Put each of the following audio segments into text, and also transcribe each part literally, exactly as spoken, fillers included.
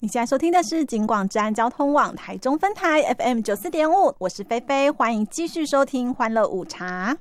你现在收听的是警广治安交通网台中分台 F M 九十四点五， 我是菲菲，欢迎继续收听欢乐午茶。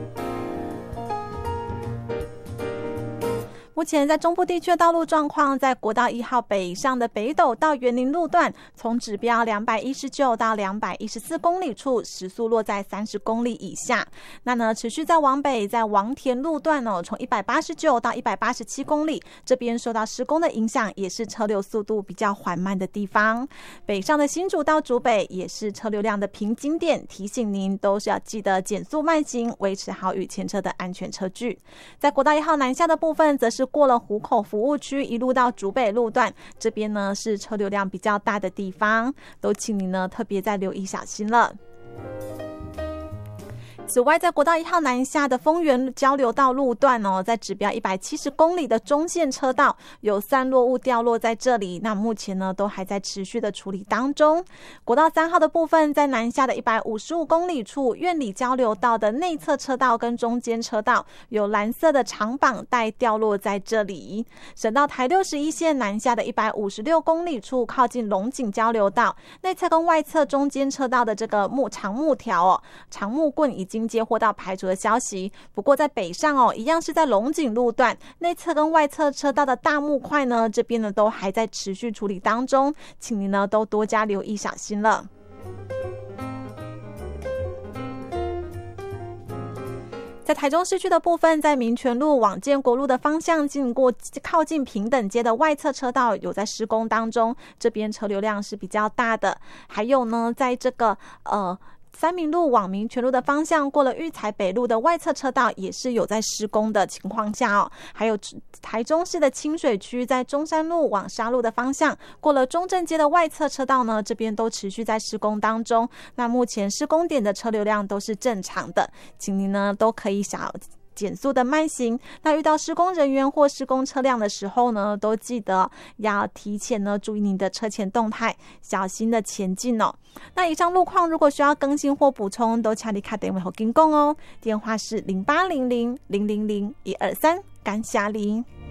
目前在中部地区的道路状况，在国道一号北上的北斗到园林路段，从指标两百一十九到两百一十四公里处，时速落在三十公里以下。那呢，持续在往北，在王田路段哦，从一百八十九到一百八十七公里，这边受到施工的影响，也是车流速度比较缓慢的地方。北上的新竹到竹北也是车流量的瓶颈点，提醒您都是要记得减速慢行，维持好与前车的安全车距。在国道一号南下的部分，则是过了湖口服务区，一路到竹北路段，这边呢是车流量比较大的地方，都请你呢特别再留意小心了。此外，在国道一号南下的丰原交流道路段哦，在指标一百七十公里的中线车道有散落物掉落在这里，那目前呢都还在持续的处理当中。国道三号的部分，在南下的一百五十五公里处，苑里交流道的内侧车道跟中间车道有蓝色的长绑带掉落在这里。省道台六十一线南下的一百五十六公里处，靠近龙井交流道内侧跟外侧中间车道的这个木长木条哦，长木棍已经已经接获到排除的消息，不过在北上哦，一样是在龙井路段内侧跟外侧车道的大木块呢，这边呢都还在持续处理当中，请您呢都多加留意小心了。在台中市区的部分，在民权路往建国路的方向，经过靠近平等街的外侧车道有在施工当中，这边车流量是比较大的。还有呢，在这个呃三民路往民权路的方向，过了育才北路的外侧车道也是有在施工的情况下哦。还有台中市的清水区，在中山路往沙路的方向，过了中正街的外侧车道呢，这边都持续在施工当中。那目前施工点的车流量都是正常的，请您呢都可以小减速的慢行。那遇到施工人员或施工车辆的时候呢，都记得要提前呢注意您的车前动态，小心的前进哦。那以上路况如果需要更新或补充，都请你打电话给我们哦，电话是零八零零零零零一二三，感谢您。